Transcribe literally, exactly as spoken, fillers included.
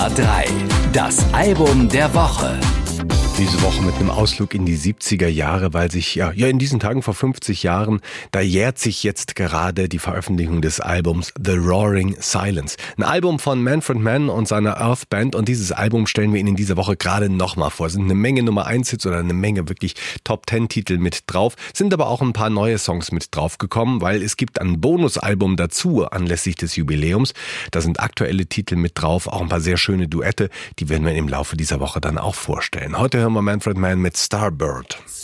drei. Das Album der Woche. Diese Woche mit einem Ausflug in die siebziger Jahre, weil sich ja, ja in diesen Tagen vor fünfzig Jahren, da jährt sich jetzt gerade die Veröffentlichung des Albums The Roaring Silence. Ein Album von Manfred Mann und seiner Earth Band, und dieses Album stellen wir Ihnen in dieser Woche gerade nochmal vor. Es sind eine Menge Nummer eins Hits oder eine Menge wirklich Top Ten Titel mit drauf, sind aber auch ein paar neue Songs mit draufgekommen, weil es gibt ein Bonusalbum dazu anlässlich des Jubiläums. Da sind aktuelle Titel mit drauf, auch ein paar sehr schöne Duette, die werden wir im Laufe dieser Woche dann auch vorstellen. Heute hören wir Manfred Mann mit Starbird.